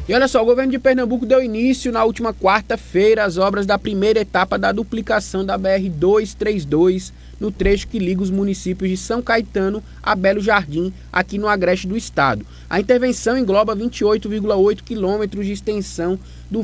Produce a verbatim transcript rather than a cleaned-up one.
E olha só, o governo de Pernambuco deu início na última quarta-feira às obras da primeira etapa da duplicação da B R duzentos e trinta e dois no trecho que liga os municípios de São Caetano a Belo Jardim, aqui no agreste do estado. A intervenção engloba vinte e oito vírgula oito quilômetros de extensão do